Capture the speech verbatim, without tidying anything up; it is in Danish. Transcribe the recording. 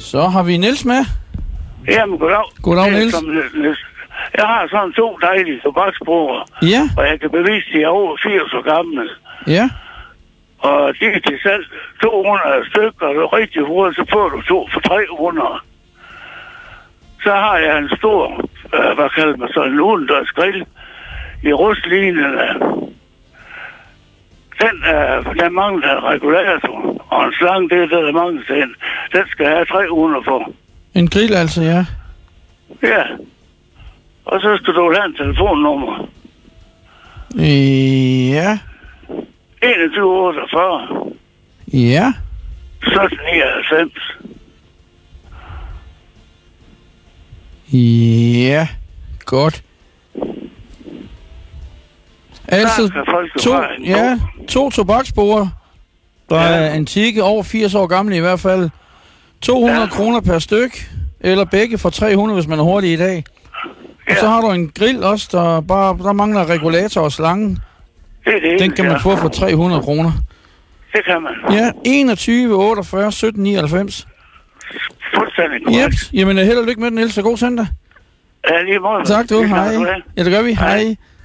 Så har vi Niels med. Jamen, goddag. Goddag, Niels. Jeg har sådan to dejlige tobaksbruger. Ja. Og jeg kan bevise, at de er over firs år gamle. Ja. Og de er til salg to hundrede stykker, og det er rigtig hurtigt, så får du to for tre hundrede. Så har jeg en stor, øh, hvad kalder man så, en udendørs grill i rustlinjen. Den, øh, der mangler regulator, og en slange, det er det, der mangler til den. Den skal have tre hundrede for. En grill altså, ja. Ja. Og så skal du have en telefonnummer. Ja. enogtyve otteogfyrre. Ja. sytten nioghalvfems. Ja. Godt. Altså, to, ja, to tobaksborer, der ja. er antikke, over firs år gamle i hvert fald. to hundrede ja. kroner per styk, eller begge for tre hundrede, hvis man er hurtig i dag. Og ja. så har du en grill også, der bare der mangler regulator og slange. Det er det Den kan man ja. få for tre hundrede kroner. Det kan man. Ja, enogtyve otteogfyrre sytten nioghalvfems. Fuldstændig korrekt. Yep. Jamen, held og lykke med den, Niels, og god søndag. Ja, lige måde. Tak du, hej. Ja, det gør vi. Hej. hej.